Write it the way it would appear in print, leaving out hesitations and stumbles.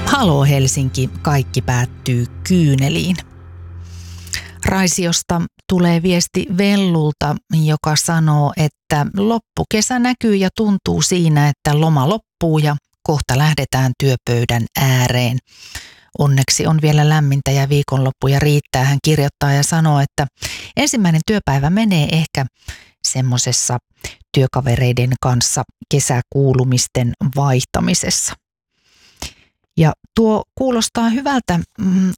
Haloo Helsinki, kaikki päättyy kyyneliin. Raisiosta tulee viesti Vellulta, joka sanoo, että loppukesä näkyy ja tuntuu siinä, että loma loppuu ja kohta lähdetään työpöydän ääreen. Onneksi on vielä lämmintä ja viikonloppuja riittää. Hän kirjoittaa ja sanoo, että ensimmäinen työpäivä menee ehkä semmoisessa työkavereiden kanssa kesäkuulumisten vaihtamisessa. Ja tuo kuulostaa hyvältä